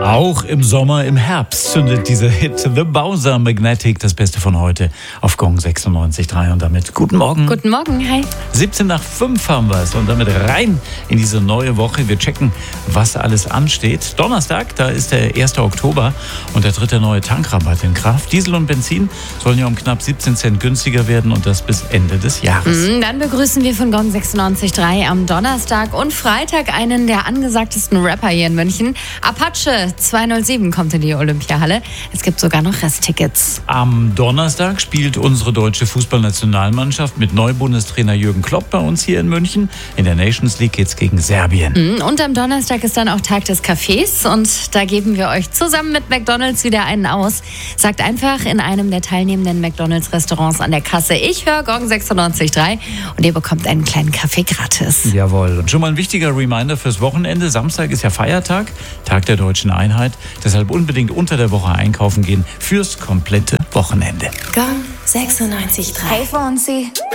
Auch im Sommer, im Herbst zündet dieser Hit The Bowser Magnetic, das Beste von heute, auf Gong 96.3 und damit guten Morgen. Guten Morgen, hi. 17 nach 5 haben wir es und damit rein in diese neue Woche. Wir checken, was alles ansteht. Donnerstag, da ist der 1. Oktober und da tritt der neue Tankrabatt in Kraft. Diesel und Benzin sollen ja um knapp 17 Cent günstiger werden und das bis Ende des Jahres. Dann begrüßen wir von Gong 96.3 am Donnerstag und Freitag einen der angesagtesten Rapper hier in München. Apache 207 kommt in die Olympiahalle. Es gibt sogar noch Resttickets. Am Donnerstag spielt unsere deutsche Fußballnationalmannschaft mit Neubundestrainer Jürgen Klopp bei uns hier in München. In der Nations League geht's gegen Serbien. Und am Donnerstag ist dann auch Tag des Cafés und da geben wir euch zusammen mit McDonald's wieder einen aus. Sagt einfach in einem der teilnehmenden McDonald's-Restaurants an der Kasse, ich höre Gong 96.3 und ihr bekommt einen kleinen Kaffee gratis. Jawohl. Und schon mal ein wichtiger Reminder fürs Wochenende. Samstag ist ja Feiertag, Tag der deutschen Einheit. Deshalb unbedingt unter der Woche einkaufen gehen fürs komplette Wochenende. Gong 96.3. Hey Fonzie.